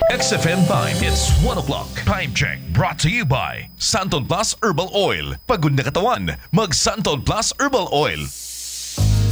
XFM Time, it's 1 o'clock. Time check brought to you by Santon Plus Herbal Oil. Pagod na katawan, mag Santon Plus Herbal Oil.